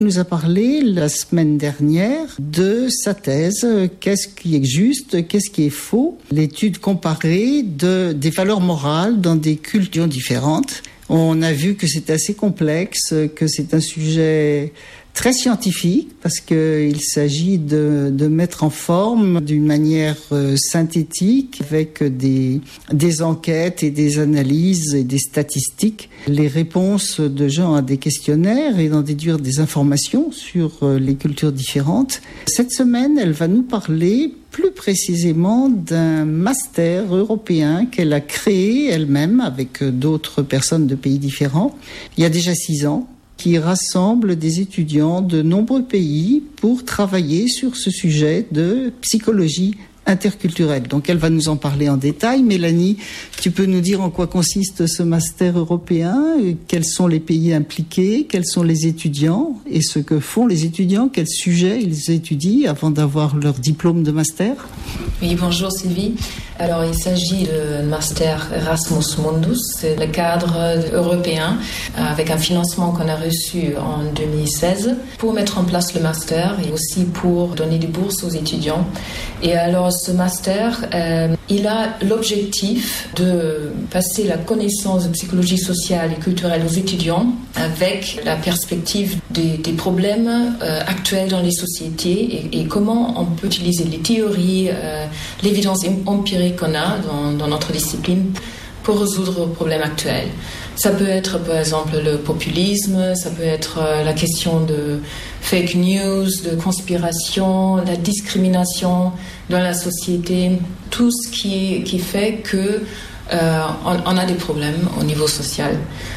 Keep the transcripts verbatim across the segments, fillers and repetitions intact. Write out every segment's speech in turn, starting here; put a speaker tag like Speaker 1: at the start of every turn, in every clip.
Speaker 1: nous a parlé la semaine dernière de sa thèse. Qu'est-ce qui est juste, qu'est-ce qui est faux? L'étude comparée de, des valeurs morales dans des cultures différentes. On a vu que c'est assez complexe, que c'est un sujet très scientifique parce qu'il s'agit de, de mettre en forme d'une manière euh, synthétique avec des, des enquêtes et des analyses et des statistiques, les réponses de gens à des questionnaires et d'en déduire des informations sur euh, les cultures différentes. Cette semaine, elle va nous parler plus précisément d'un master européen qu'elle a créé elle-même avec d'autres personnes de pays différents il y a déjà six ans, qui rassemble des étudiants de nombreux pays pour travailler sur ce sujet de psychologie interculturelle. Donc elle va nous en parler en détail. Mélanie, tu peux nous dire en quoi consiste ce master européen? Quels sont les pays impliqués? Quels sont les étudiants? Et ce que font les étudiants? Quels sujets ils étudient avant d'avoir leur diplôme de master?
Speaker 2: Oui, bonjour Sylvie. Alors il s'agit du master Erasmus Mundus, c'est le cadre européen avec un financement qu'on a reçu en deux mille seize pour mettre en place le master et aussi pour donner des bourses aux étudiants. Et alors ce master, euh, il a l'objectif de passer la connaissance de psychologie sociale et culturelle aux étudiants avec la perspective des, des problèmes euh, actuels dans les sociétés et, et comment on peut utiliser les théories, euh, l'évidence empirique qu'on a dans, dans notre discipline pour résoudre les problèmes actuels. Ça peut être par exemple le populisme, ça peut être la question de fake news, de conspiration, la discrimination dans la société, tout ce qui, qui fait que euh, on, on a des problèmes au niveau social.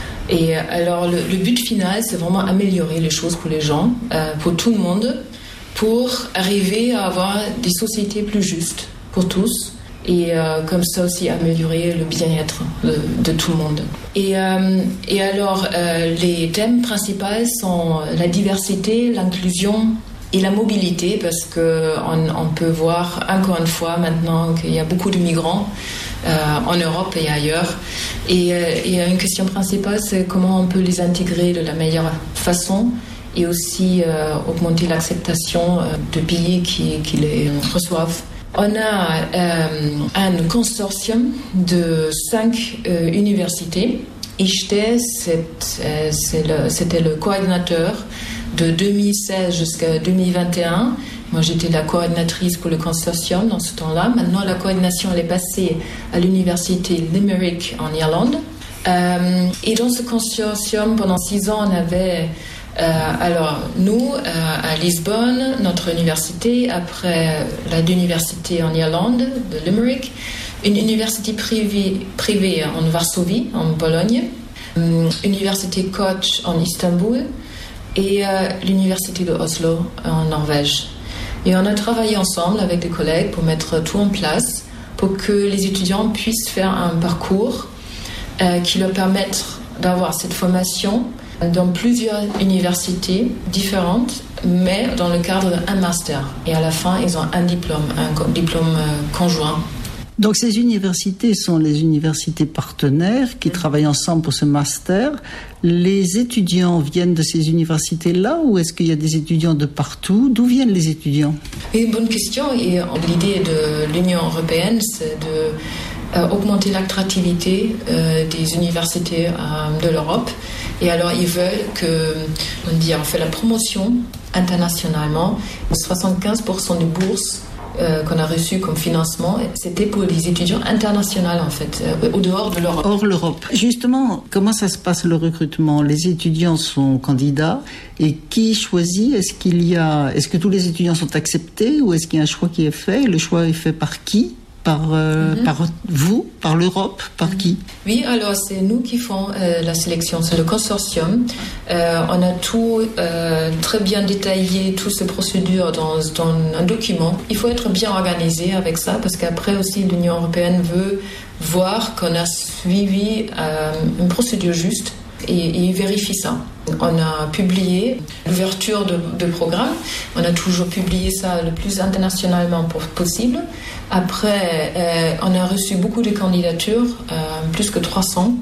Speaker 2: Et alors le, le but final, c'est vraiment améliorer les choses pour les gens, euh, pour tout le monde, pour arriver à avoir des sociétés plus justes pour tous. Et euh, comme ça aussi améliorer le bien-être de, de tout le monde. Et, euh, et alors, euh, les thèmes principaux sont la diversité, l'inclusion et la mobilité, parce qu'on on peut voir encore une fois maintenant qu'il y a beaucoup de migrants euh, en Europe et ailleurs. Et, euh, et une question principale, c'est comment on peut les intégrer de la meilleure façon et aussi euh, augmenter l'acceptation euh, de pays qui, qui les reçoivent. On a euh, un consortium de cinq euh, universités. I C T E, c'est, euh, c'est le, c'était le coordinateur de deux mille seize jusqu'à deux mille vingt et un. Moi, j'étais la coordinatrice pour le consortium dans ce temps-là. Maintenant, la coordination elle est passée à l'université Limerick en Irlande. Euh, et dans ce consortium, pendant six ans, on avait... Euh, alors, nous, euh, à Lisbonne, notre université, après la deux universités en Irlande, de Limerick, une université privée, privée en Varsovie, en Pologne, une université Koch en Istanbul et euh, l'université de Oslo en Norvège. Et on a travaillé ensemble avec des collègues pour mettre tout en place pour que les étudiants puissent faire un parcours euh, qui leur permette d'avoir cette formation dans plusieurs universités différentes, mais dans le cadre d'un master. Et à la fin, ils ont un diplôme, un diplôme conjoint.
Speaker 1: Donc ces universités sont les universités partenaires qui mmh. travaillent ensemble pour ce master. Les étudiants viennent de ces universités-là ou est-ce qu'il y a des étudiants de partout? D'où viennent les étudiants? Une
Speaker 2: bonne question. Et l'idée de l'Union européenne, c'est de euh, augmenter l'attractivité euh, des universités euh, de l'Europe. Et alors, ils veulent que, on dit, on fait la promotion internationalement. soixante-quinze pour cent des bourses euh, qu'on a reçues comme financement, c'était pour les étudiants internationaux, en fait, euh, au dehors de l'Europe.
Speaker 1: Hors l'Europe. Justement, comment ça se passe le recrutement? Les étudiants sont candidats et qui choisit? Est-ce qu'il y a, est-ce que tous les étudiants sont acceptés ou est-ce qu'il y a un choix qui est fait? Le choix est fait par qui? Par, euh, mm-hmm. par vous, par l'Europe, par mm-hmm. qui?
Speaker 2: Oui, alors c'est nous qui faisons euh, la sélection, c'est le consortium. Euh, on a tout euh, très bien détaillé, toutes ces procédures dans, dans un document. Il faut être bien organisé avec ça parce qu'après aussi l'Union européenne veut voir qu'on a suivi euh, une procédure juste et, et il vérifie ça. On a publié l'ouverture de, de programme. On a toujours publié ça le plus internationalement possible. Après, euh, on a reçu beaucoup de candidatures, euh, plus que trois cents.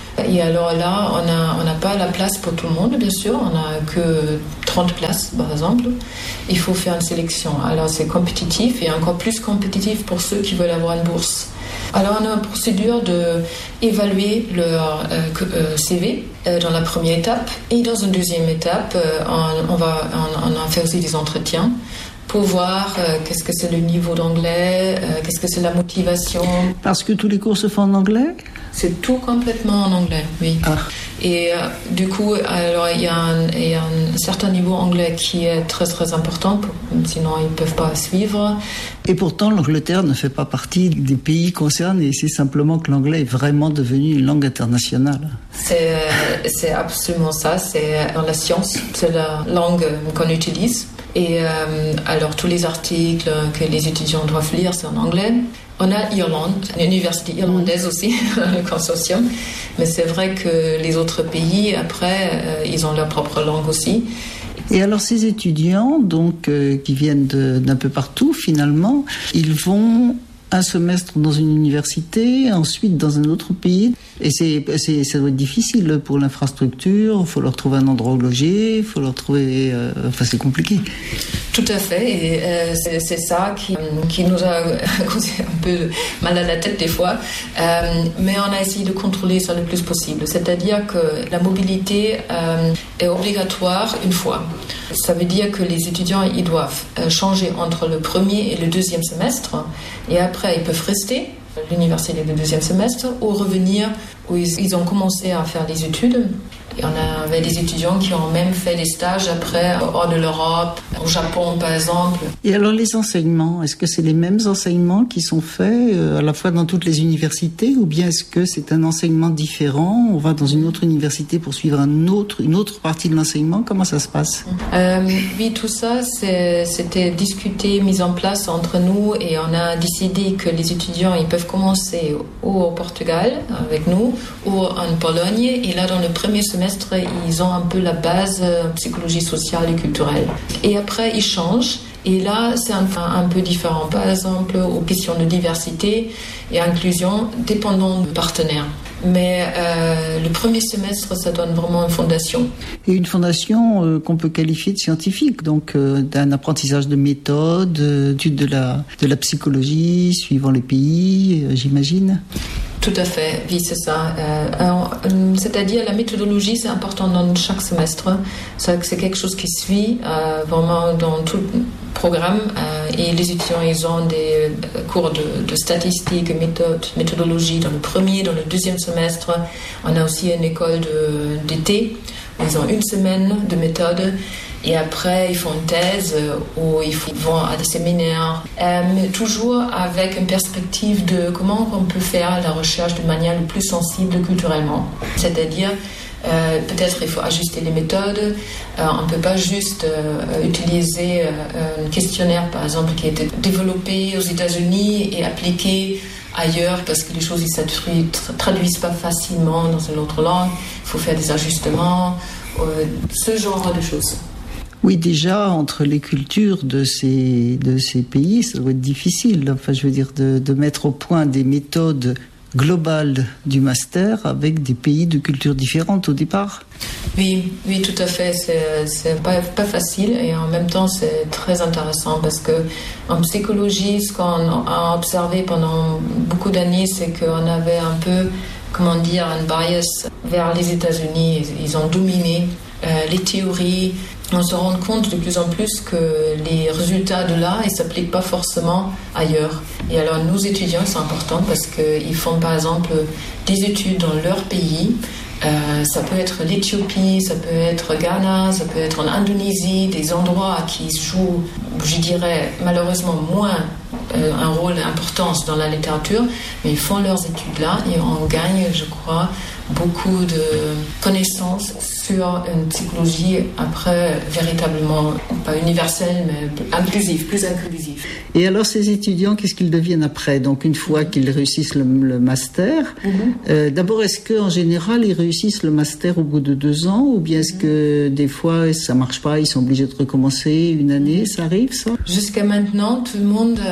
Speaker 2: Et alors là, on n'a on n'a pas la place pour tout le monde, bien sûr. On n'a que trente places, par exemple. Il faut faire une sélection. Alors c'est compétitif et encore plus compétitif pour ceux qui veulent avoir une bourse. Alors on a une procédure d'évaluer leur euh, C V euh, dans la première étape. Et dans une deuxième étape, euh, on, on, va, on, on a fait aussi des entretiens pour voir euh, qu'est-ce que c'est le niveau d'anglais, euh, qu'est-ce que c'est la motivation.
Speaker 1: Parce que tous les cours se font en anglais ?
Speaker 2: C'est tout complètement en anglais, oui.
Speaker 1: Ah.
Speaker 2: Et euh, du coup, alors il y, y a un certain niveau anglais qui est très très important, pour, sinon ils ne peuvent pas suivre.
Speaker 1: Et pourtant, l'Angleterre ne fait pas partie des pays concernés. C'est simplement que l'anglais est vraiment devenu une langue internationale.
Speaker 2: C'est, c'est absolument ça. C'est dans la science, c'est la langue qu'on utilise. Et euh, alors tous les articles que les étudiants doivent lire, c'est en anglais. On a Irlande, une université irlandaise aussi, le consortium. Mais c'est vrai que les autres pays, après, euh, ils ont leur propre langue aussi.
Speaker 1: Et alors ces étudiants, donc, euh, qui viennent de, d'un peu partout, finalement, ils vont un semestre dans une université, ensuite dans un autre pays. Et c'est, c'est, ça doit être difficile pour l'infrastructure, il faut leur trouver un endroit où loger, il faut leur trouver... Euh, enfin, c'est compliqué.
Speaker 2: Tout à fait, et euh, c'est, c'est ça qui, qui nous a causé un peu mal à la tête des fois. Euh, mais on a essayé de contrôler ça le plus possible. C'est-à-dire que la mobilité euh, est obligatoire une fois. Ça veut dire que les étudiants, ils doivent changer entre le premier et le deuxième semestre, et après ils peuvent rester à l'université du deuxième semestre ou revenir où ils, ils ont commencé à faire les études. Et on avait des étudiants qui ont même fait des stages après hors de l'Europe, au Japon par exemple.
Speaker 1: Et alors les enseignements, est-ce que c'est les mêmes enseignements qui sont faits euh, à la fois dans toutes les universités, ou bien est-ce que c'est un enseignement différent? On va dans une autre université pour suivre un autre, une autre partie de l'enseignement. Comment ça se passe?
Speaker 2: euh, Oui, tout ça, c'est, c'était discuté, mis en place entre nous, et on a décidé que les étudiants, ils peuvent commencer ou au Portugal avec nous, ou en Pologne, et là dans le premier semestre, ils ont un peu la base euh, psychologie sociale et culturelle. Et après, ils changent. Et là, c'est un, un peu différent. Par exemple, aux questions de diversité et inclusion, dépendant du partenaire. Mais euh, le premier semestre, ça donne vraiment une fondation.
Speaker 1: Et une fondation euh, qu'on peut qualifier de scientifique, donc euh, d'un apprentissage de méthode, d'étude de la, de la psychologie, suivant les pays, euh, j'imagine.
Speaker 2: Tout à fait, oui, c'est ça. Euh, alors, c'est-à-dire, la méthodologie, c'est important dans chaque semestre. C'est, c'est quelque chose qui suit euh, vraiment dans tout le programme. Euh, et les étudiants, ils ont des cours de, de statistiques, méthode, méthodologie dans le premier, dans le deuxième semestre. On a aussi une école de, d'été où ils ont une semaine de méthode. Et après, ils font une thèse ou ils vont à des séminaires, euh, mais toujours avec une perspective de comment on peut faire la recherche de manière le plus sensible culturellement. C'est-à-dire, euh, peut-être il faut ajuster les méthodes. Euh, on ne peut pas juste euh, utiliser euh, un questionnaire, par exemple, qui a été développé aux États-Unis et appliqué ailleurs parce que les choses ne se traduisent pas facilement dans une autre langue. Il faut faire des ajustements, euh, ce genre de choses.
Speaker 1: Oui, déjà, entre les cultures de ces, de ces pays, ça doit être difficile. Enfin, je veux dire, de, de mettre au point des méthodes globales du master avec des pays de cultures différentes au départ.
Speaker 2: Oui, oui, tout à fait. C'est, c'est pas, pas facile et en même temps, c'est très intéressant parce que en psychologie, ce qu'on a observé pendant beaucoup d'années, c'est qu'on avait un peu, comment dire, un bias vers les États-Unis. Ils ont dominé euh, les théories. On se rend compte de plus en plus que les résultats de là, ils ne s'appliquent pas forcément ailleurs. Et alors, nos étudiants, c'est important parce qu'ils font, par exemple, des études dans leur pays. Euh, ça peut être l'Éthiopie, ça peut être Ghana, ça peut être en Indonésie, des endroits qui jouent, je dirais, malheureusement moins euh, un rôle important dans la littérature, mais ils font leurs études là et on gagne, je crois, beaucoup de connaissances sur une psychologie après véritablement pas universelle mais inclusive, plus inclusive.
Speaker 1: Et alors ces étudiants, qu'est-ce qu'ils deviennent après? Donc une fois mm-hmm. qu'ils réussissent le, le master, mm-hmm. euh, d'abord est-ce qu'en général ils réussissent le master au bout de deux ans ou bien est-ce mm-hmm. que des fois ça marche pas, ils sont obligés de recommencer une année, ça arrive ça?
Speaker 2: Jusqu'à maintenant tout le monde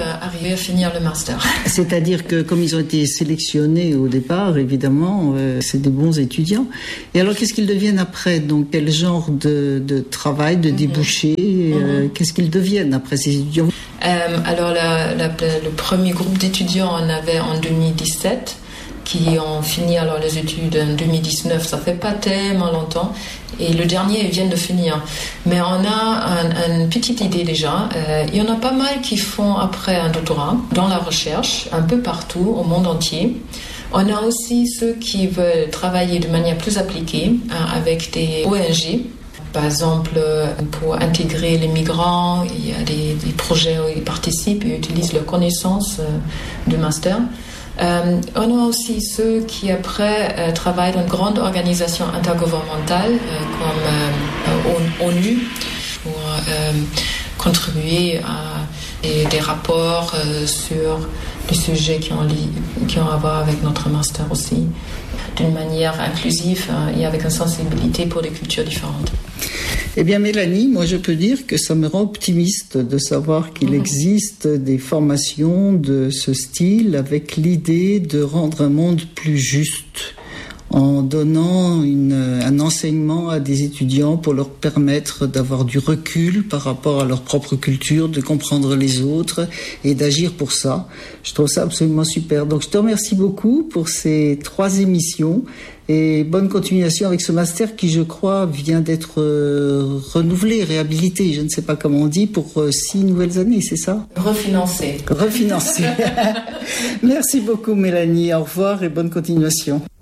Speaker 2: arriver à finir le master.
Speaker 1: C'est-à-dire que comme ils ont été sélectionnés au départ, évidemment, euh, c'est des bons étudiants. Et alors, qu'est-ce qu'ils deviennent après? Donc, quel genre de, de travail, de débouchés, mm-hmm. euh, mm-hmm. qu'est-ce qu'ils deviennent après ces étudiants?
Speaker 2: euh, Alors, la, la, le premier groupe d'étudiants, on avait en deux mille dix-sept, qui ont fini alors les études en deux mille dix-neuf, ça fait pas tellement longtemps, et le dernier ils viennent de finir. Mais on a un, une petite idée déjà. Euh, il y en a pas mal qui font après un doctorat dans la recherche, un peu partout au monde entier. On a aussi ceux qui veulent travailler de manière plus appliquée hein, avec des O N G. Par exemple, pour intégrer les migrants, il y a des, des projets où ils participent et utilisent leurs connaissances euh, de master. Euh, on a aussi ceux qui après euh, travaillent dans une grande organisation intergouvernementale euh, comme euh, ONU pour euh, contribuer à des, des rapports euh, sur les sujets qui ont, li- qui ont à voir avec notre master aussi, d'une manière inclusive hein, et avec une sensibilité pour des cultures différentes.
Speaker 1: Eh bien Mélanie, moi je peux dire que ça me rend optimiste de savoir qu'il mmh. existe des formations de ce style avec l'idée de rendre un monde plus juste en donnant une, un enseignement à des étudiants pour leur permettre d'avoir du recul par rapport à leur propre culture, de comprendre les autres et d'agir pour ça. Je trouve ça absolument super. Donc je te remercie beaucoup pour ces trois émissions et bonne continuation avec ce master qui, je crois, vient d'être euh, renouvelé, réhabilité, je ne sais pas comment on dit, pour euh, six nouvelles années, c'est ça?
Speaker 2: Refinancé.
Speaker 1: Refinancé. Merci beaucoup Mélanie, au revoir et bonne continuation.